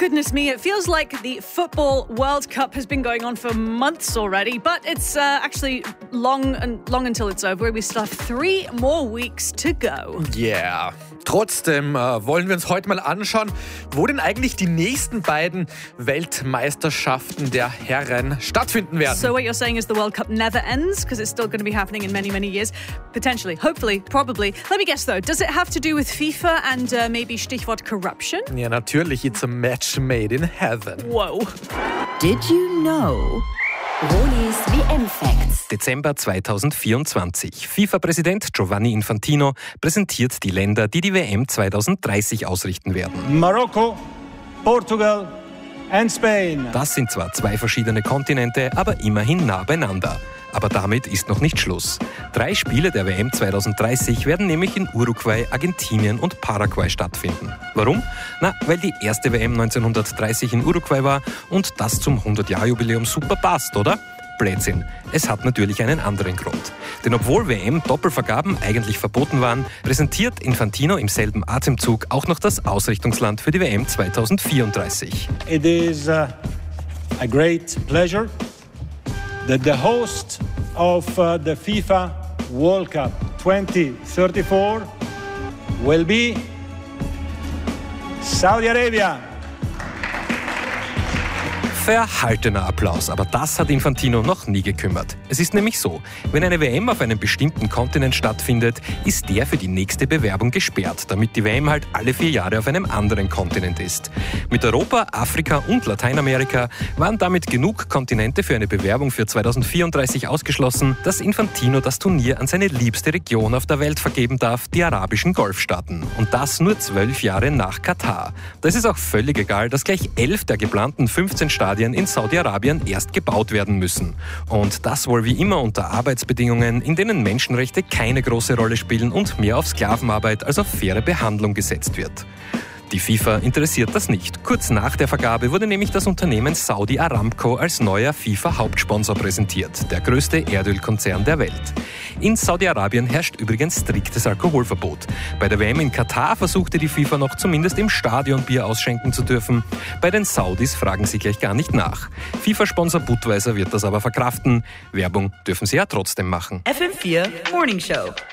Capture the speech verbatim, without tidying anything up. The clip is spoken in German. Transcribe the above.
goodness me, it feels like the Football World Cup has been going on for months already, but it's uh, actually long and long until it's over. We still have three more weeks to go. Yeah. Trotzdem äh, wollen wir uns heute mal anschauen, wo denn eigentlich die nächsten beiden Weltmeisterschaften der Herren stattfinden werden. So what you're saying is the World Cup never ends because it's still going to be happening in many, many years. Potentially, hopefully, probably. Let me guess though, does it have to do with FIFA and uh, maybe Stichwort corruption? Ja, natürlich. It's a match made in heaven. Whoa. Did you know? Ronis V M-Facts. Dezember zweitausendvierundzwanzig. FIFA-Präsident Giovanni Infantino präsentiert die Länder, die die W M zweitausenddreißig ausrichten werden. Marokko, Portugal and Spain. Das sind zwar zwei verschiedene Kontinente, aber immerhin nah beieinander. Aber damit ist noch nicht Schluss. Drei Spiele der W M zweitausenddreißig werden nämlich in Uruguay, Argentinien und Paraguay stattfinden. Warum? Na, weil die erste W M neunzehnhundertdreißig in Uruguay war und das zum hundert-Jahr-Jubiläum super passt, oder? Blödsinn. Es hat natürlich einen anderen Grund. Denn obwohl W M-Doppelvergaben eigentlich verboten waren, präsentiert Infantino im selben Atemzug auch noch das Ausrichtungsland für die W M zweitausendvierunddreißig. It is uh, a great pleasure that the host of uh, the FIFA World Cup twenty thirty-four will be Saudi Arabia. Verhaltener Applaus, aber das hat Infantino noch nie gekümmert. Es ist nämlich so, wenn eine W M auf einem bestimmten Kontinent stattfindet, ist der für die nächste Bewerbung gesperrt, damit die W M halt alle vier Jahre auf einem anderen Kontinent ist. Mit Europa, Afrika und Lateinamerika waren damit genug Kontinente für eine Bewerbung für zweitausendvierunddreißig ausgeschlossen, dass Infantino das Turnier an seine liebste Region auf der Welt vergeben darf, die arabischen Golfstaaten. Und das nur zwölf Jahre nach Katar. Da ist es auch völlig egal, dass gleich elf der geplanten fünfzehn Stadien in Saudi-Arabien erst gebaut werden müssen. Und das wohl wie immer unter Arbeitsbedingungen, in denen Menschenrechte keine große Rolle spielen und mehr auf Sklavenarbeit als auf faire Behandlung gesetzt wird. Die FIFA interessiert das nicht. Kurz nach der Vergabe wurde nämlich das Unternehmen Saudi Aramco als neuer FIFA-Hauptsponsor präsentiert, der größte Erdölkonzern der Welt. In Saudi-Arabien herrscht übrigens striktes Alkoholverbot. Bei der W M in Katar versuchte die FIFA noch zumindest im Stadion Bier ausschenken zu dürfen. Bei den Saudis fragen sie gleich gar nicht nach. FIFA-Sponsor Budweiser wird das aber verkraften. Werbung dürfen sie ja trotzdem machen. F M vier Morning Show.